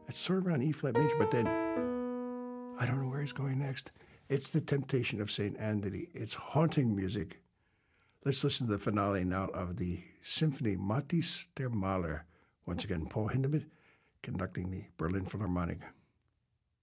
It's sort of around E flat major, but then I don't know where he's going next. It's The Temptation of St. Anthony. It's haunting music. Let's listen to the finale now of the Symphony Matis der Maler. Once again, Paul Hindemith conducting the Berlin Philharmonic.